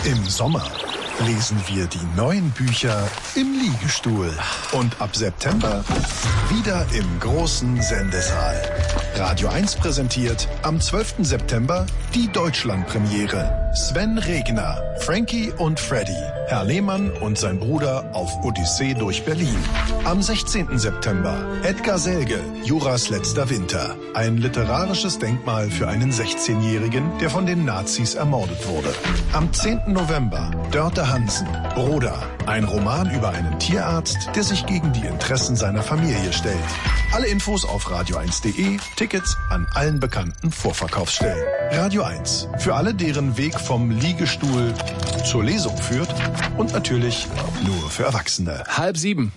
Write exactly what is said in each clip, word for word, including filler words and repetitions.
Im Sommer lesen wir die neuen Bücher im Liegestuhl. Und ab September wieder im großen Sendesaal. Radio eins präsentiert am zwölften September die Deutschlandpremiere. Sven Regner, Frankie und Freddy, Herr Lehmann und sein Bruder auf Odyssee durch Berlin. Am sechzehnten September Edgar Selge, Juras letzter Winter. Ein literarisches Denkmal für einen sechzehnjährigen, der von den Nazis ermordet wurde. Am zehnten November Dörte Hansen, Bruder. Ein Roman über einen Tierarzt, der sich gegen die Interessen seiner Familie stellt. Alle Infos auf radio eins punkt de, Tickets an allen bekannten Vorverkaufsstellen. Radio eins, für alle, deren Weg vom Liegestuhl zur Lesung führt und natürlich nur für Erwachsene. Halb sieben.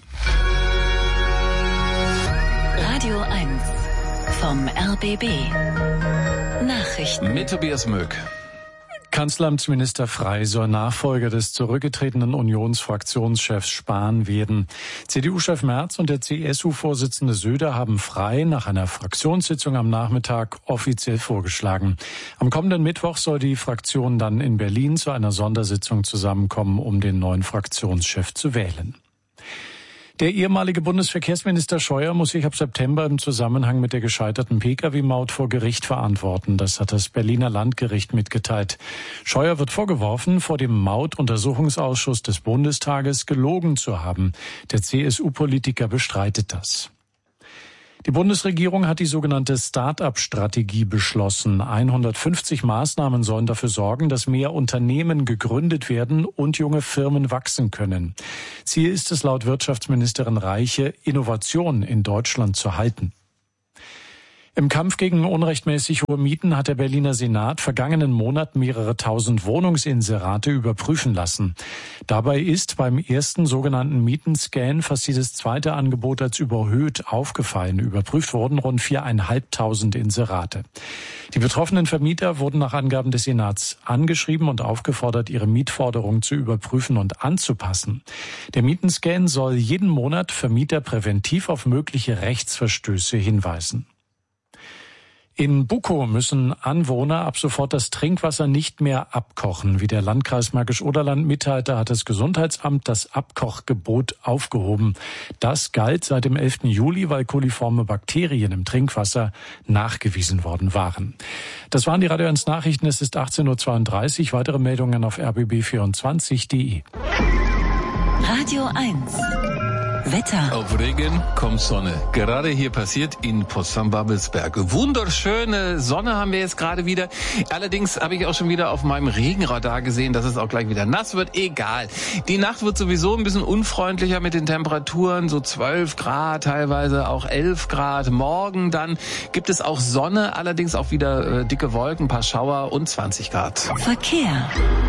Radio eins vom R B B. Nachrichten. Mit Tobias Möck. Kanzleramtsminister Frey soll Nachfolger des zurückgetretenen Unionsfraktionschefs Spahn werden. C D U-Chef Merz und der C S U-Vorsitzende Söder haben Frey nach einer Fraktionssitzung am Nachmittag offiziell vorgeschlagen. Am kommenden Mittwoch soll die Fraktion dann in Berlin zu einer Sondersitzung zusammenkommen, um den neuen Fraktionschef zu wählen. Der ehemalige Bundesverkehrsminister Scheuer muss sich ab September im Zusammenhang mit der gescheiterten Pkw-Maut vor Gericht verantworten. Das hat das Berliner Landgericht mitgeteilt. Scheuer wird vorgeworfen, vor dem Mautuntersuchungsausschuss des Bundestages gelogen zu haben. Der C S U-Politiker bestreitet das. Die Bundesregierung hat die sogenannte Start-up-Strategie beschlossen. hundertfünfzig Maßnahmen sollen dafür sorgen, dass mehr Unternehmen gegründet werden und junge Firmen wachsen können. Ziel ist es laut Wirtschaftsministerin Reiche, Innovation in Deutschland zu halten. Im Kampf gegen unrechtmäßig hohe Mieten hat der Berliner Senat vergangenen Monat mehrere tausend Wohnungsinserate überprüfen lassen. Dabei ist beim ersten sogenannten Mietenscan fast jedes zweite Angebot als überhöht aufgefallen. Überprüft wurden rund viereinhalbtausend Inserate. Die betroffenen Vermieter wurden nach Angaben des Senats angeschrieben und aufgefordert, ihre Mietforderung zu überprüfen und anzupassen. Der Mietenscan soll jeden Monat Vermieter präventiv auf mögliche Rechtsverstöße hinweisen. In Bukow müssen Anwohner ab sofort das Trinkwasser nicht mehr abkochen. Wie der Landkreis Märkisch-Oderland mitteilte, hat das Gesundheitsamt das Abkochgebot aufgehoben. Das galt seit dem elften Juli, weil koliforme Bakterien im Trinkwasser nachgewiesen worden waren. Das waren die Radio eins Nachrichten. Es ist achtzehn Uhr zweiunddreißig. Weitere Meldungen auf r b b vierundzwanzig punkt de. Radio eins. Wetter. Auf Regen kommt Sonne. Gerade hier passiert in Potsdam-Babelsberg. Wunderschöne Sonne haben wir jetzt gerade wieder. Allerdings habe ich auch schon wieder auf meinem Regenradar gesehen, dass es auch gleich wieder nass wird. Egal. Die Nacht wird sowieso ein bisschen unfreundlicher mit den Temperaturen. So zwölf Grad, teilweise auch elf Grad. Morgen dann gibt es auch Sonne, allerdings auch wieder äh, dicke Wolken, ein paar Schauer und zwanzig Grad. Verkehr.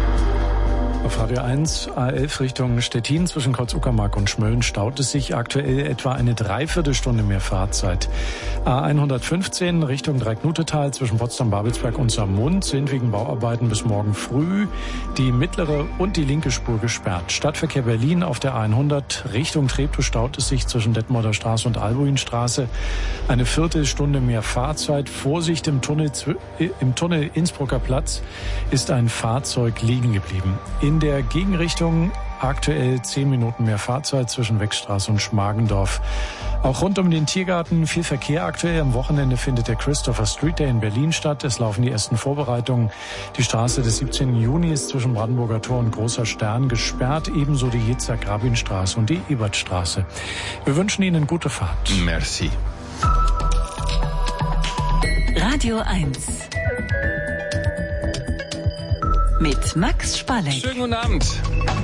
Auf Radio eins A elf Richtung Stettin zwischen Kreuz-Uckermark und Schmölln staut es sich aktuell etwa eine Dreiviertelstunde mehr Fahrzeit. A hundertfünfzehn Richtung Dreiecknutetal zwischen Potsdam-Babelsberg und Saarmund sind wegen Bauarbeiten bis morgen früh die mittlere und die linke Spur gesperrt. Stadtverkehr Berlin auf der A hundert Richtung Treptow staut es sich zwischen Detmolder Straße und Albuinstraße. Eine Viertelstunde mehr Fahrzeit. Vorsicht, im Tunnel, im Tunnel Innsbrucker Platz ist ein Fahrzeug liegen geblieben. In der Gegenrichtung aktuell zehn Minuten mehr Fahrzeit zwischen Wechstraße und Schmargendorf. Auch rund um den Tiergarten viel Verkehr aktuell. Am Wochenende findet der Christopher Street Day in Berlin statt. Es laufen die ersten Vorbereitungen. Die Straße des siebzehnten Juni ist zwischen Brandenburger Tor und Großer Stern gesperrt. Ebenso die Yitzhak-Rabin-Straße und die Ebertstraße. Wir wünschen Ihnen gute Fahrt. Merci. Radio eins. Mit Max Spalleck. Schönen guten Abend.